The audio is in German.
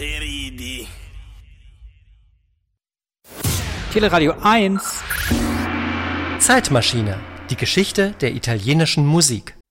Eridi. Teleradio 1. Zeitmaschine. Die Geschichte der italienischen Musik.